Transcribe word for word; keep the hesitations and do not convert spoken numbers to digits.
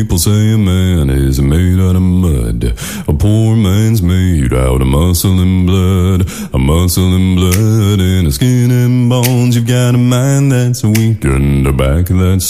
People say a man is made out of mud. A poor man's made out of muscle and blood. A muscle and blood and a skin and bones. You've got a mind that's weak and a back that's